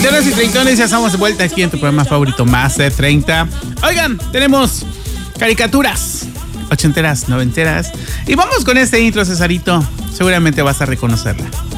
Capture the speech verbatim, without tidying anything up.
Treintonas y treintones, ya estamos de vuelta aquí en tu programa favorito, Más de treinta. Oigan, tenemos caricaturas ochenteras, noventeras. Y vamos con este intro, Cesarito. Seguramente vas a reconocerla.